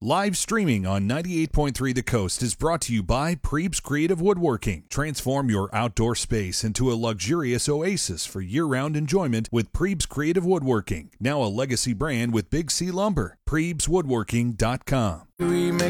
Live streaming on 98.3 The Coast is brought to you by Prebes Creative Woodworking. Transform your outdoor space into a luxurious oasis for year-round enjoyment with Prebes Creative Woodworking. Now a legacy brand with Big C Lumber. PrebesWoodworking.com. We make